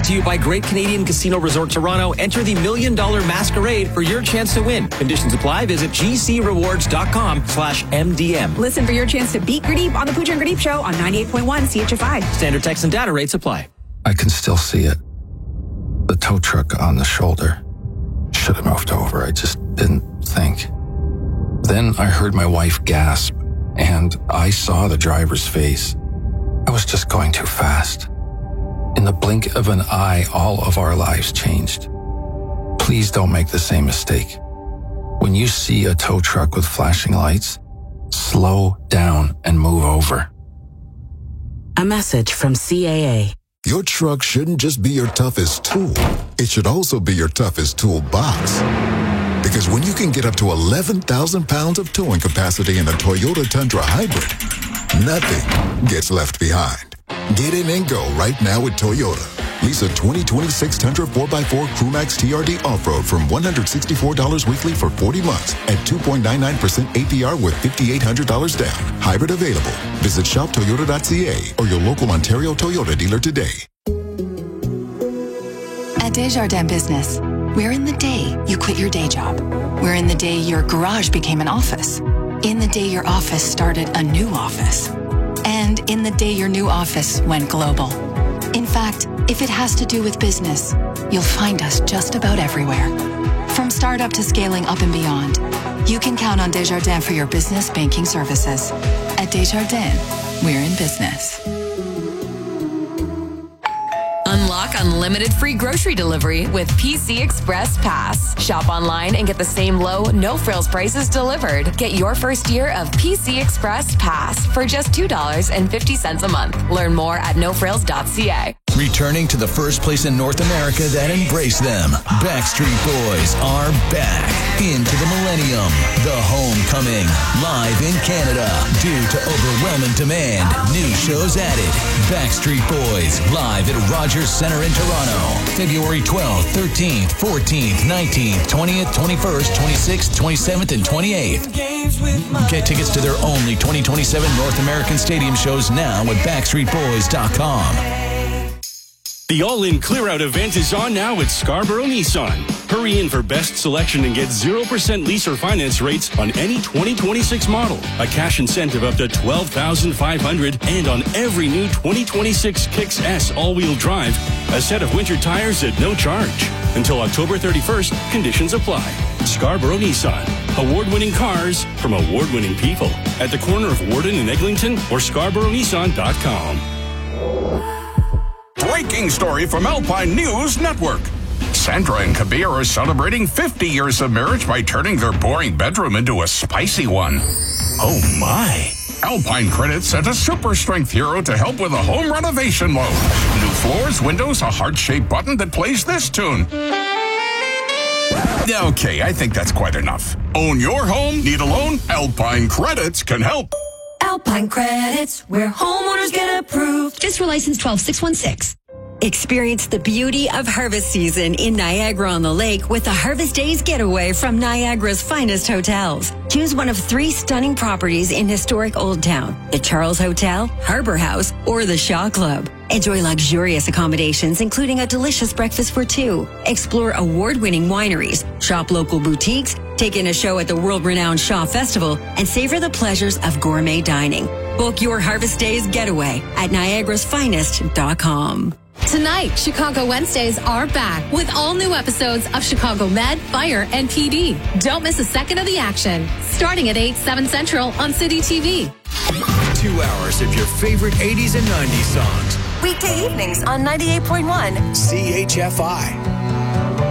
Brought to you by Great Canadian Casino Resort Toronto. Enter the $1 Million Masquerade for your chance to win. Conditions apply. Visit gcrewards.com/MDM. Listen for your chance to beat Gurdeep on the Pooja and Gurdeep Show on 98.1 CHFI. Standard text and data rates apply. I can still see it. The tow truck on the shoulder. Should have moved over. I just didn't think. Then I heard my wife gasp, and I saw the driver's face. I was just going too fast. In the blink of an eye, all of our lives changed. Please don't make the same mistake. When you see a tow truck with flashing lights, slow down and move over. A message from CAA. Your truck shouldn't just be your toughest tool. It should also be your toughest toolbox. Because when you can get up to 11,000 pounds of towing capacity in a Toyota Tundra Hybrid, nothing gets left behind. Get in and go right now with Toyota. Lease a 2026 Tundra 4x4 Crewmax TRD Off-Road from $164 weekly for 40 months at 2.99% APR with $5,800 down. Hybrid available. Visit shoptoyota.ca or your local Ontario Toyota dealer today. At Desjardins Business, we're in the day you quit your day job. We're in the day your garage became an office. In the day your office started a new office. And in the day your new office went global. In fact, if it has to do with business, you'll find us just about everywhere. From startup to scaling up and beyond, you can count on Desjardins for your business banking services. At Desjardins, we're in business. Unlock unlimited free grocery delivery with PC Express Pass. Shop online and get the same low, no-frills prices delivered. Get your first year of PC Express Pass for just $2.50 a month. Learn more at nofrills.ca. Returning to the first place in North America that embraced them, Backstreet Boys are back into the millennium. The Homecoming, live in Canada. Due to overwhelming demand, new shows added. Backstreet Boys, live at Rogers Centre in Toronto. February 12th, 13th, 14th, 19th, 20th, 21st, 26th, 27th, and 28th. Get tickets to their only 2027 North American stadium shows now at BackstreetBoys.com. The All-In Clear-Out event is on now at Scarborough Nissan. Hurry in for best selection and get 0% lease or finance rates on any 2026 model. A cash incentive up to $12,500 and on every new 2026 Kicks S all-wheel drive, a set of winter tires at no charge. Until October 31st, conditions apply. Scarborough Nissan. Award-winning cars from award-winning people. At the corner of Warden and Eglinton or ScarboroughNissan.com. Breaking story from Alpine News Network. Sandra and Kabir are celebrating 50 years of marriage by turning their boring bedroom into a spicy one. Oh my. Alpine Credit sent a super strength hero to help with a home renovation loan. New floors, windows, a heart-shaped button that plays this tune. Okay, I think that's quite enough. Own your home? Need a loan? Alpine Credits can help. Alpine Credits, where homeowners get approved. Fiscal license 12616. Experience the beauty of harvest season in Niagara-on-the-Lake with the Harvest Days Getaway from Niagara's finest hotels. Choose one of 3 stunning properties in historic Old Town, the Charles Hotel, Harbor House, or the Shaw Club. Enjoy luxurious accommodations, including a delicious breakfast for 2. Explore award-winning wineries, shop local boutiques, take in a show at the world-renowned Shaw Festival, and savor the pleasures of gourmet dining. Book your Harvest Days Getaway at niagarasfinest.com. Tonight, Chicago Wednesdays are back with all new episodes of Chicago Med, Fire, and PD. Don't miss a second of the action. Starting at 8, 7 Central on City TV. 2 hours of your favorite 80s and 90s songs. Weekday evenings on 98.1 CHFI.